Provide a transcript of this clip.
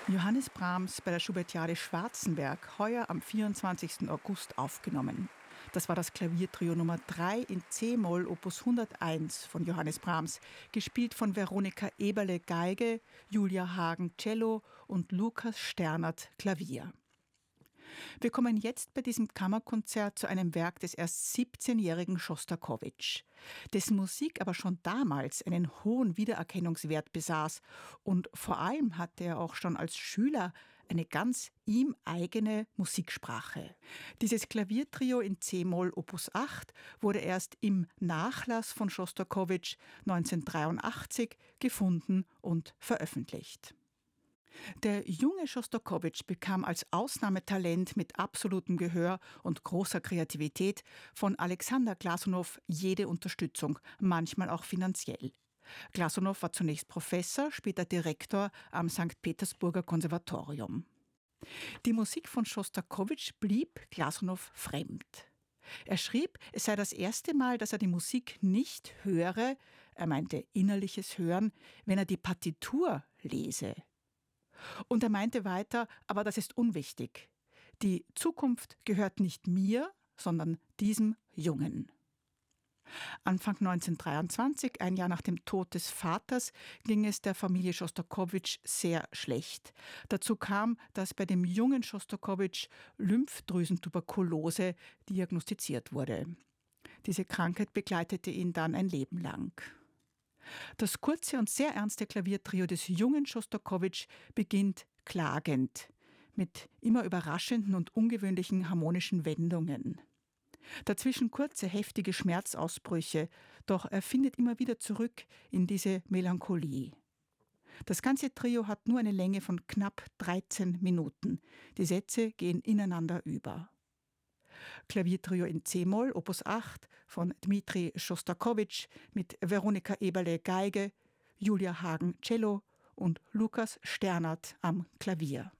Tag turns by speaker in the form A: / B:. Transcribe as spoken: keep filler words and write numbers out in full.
A: Johannes Brahms bei der Schubertiade Schwarzenberg, heuer am vierundzwanzigsten August aufgenommen. Das war das Klaviertrio Nummer drei in C-Moll Opus hunderteins von Johannes Brahms, gespielt von Veronika Eberle Geige, Julia Hagen Cello und Lukas Sternert Klavier. Wir kommen jetzt bei diesem Kammerkonzert zu einem Werk des erst siebzehnjährigen Schostakowitsch, dessen Musik aber schon damals einen hohen Wiedererkennungswert besaß und vor allem hatte er auch schon als Schüler eine ganz ihm eigene Musiksprache. Dieses Klaviertrio in C-Moll Opus acht wurde erst im Nachlass von Schostakowitsch neunzehnhundertdreiundachtzig gefunden und veröffentlicht. Der junge Schostakowitsch bekam als Ausnahmetalent mit absolutem Gehör und großer Kreativität von Alexander Glasunow jede Unterstützung, manchmal auch finanziell. Glasunow war zunächst Professor, später Direktor am Sankt Petersburger Konservatorium. Die Musik von Schostakowitsch blieb Glasunow fremd. Er schrieb, es sei das erste Mal, dass er die Musik nicht höre, er meinte innerliches Hören, wenn er die Partitur lese. Und er meinte weiter, aber das ist unwichtig. Die Zukunft gehört nicht mir, sondern diesem Jungen. Anfang neunzehnhundertdreiundzwanzig, ein Jahr nach dem Tod des Vaters, ging es der Familie Schostakowitsch sehr schlecht. Dazu kam, dass bei dem jungen Schostakowitsch Lymphdrüsentuberkulose diagnostiziert wurde. Diese Krankheit begleitete ihn dann ein Leben lang. Das kurze und sehr ernste Klaviertrio des jungen Schostakowitsch beginnt klagend, mit immer überraschenden und ungewöhnlichen harmonischen Wendungen. Dazwischen kurze, heftige Schmerzausbrüche, doch er findet immer wieder zurück in diese Melancholie. Das ganze Trio hat nur eine Länge von knapp dreizehn Minuten. Die Sätze gehen ineinander über. Klaviertrio in C-Moll Opus acht von Dmitri Schostakowitsch mit Veronika Eberle Geige, Julia Hagen Cello und Lukas Sternert am Klavier.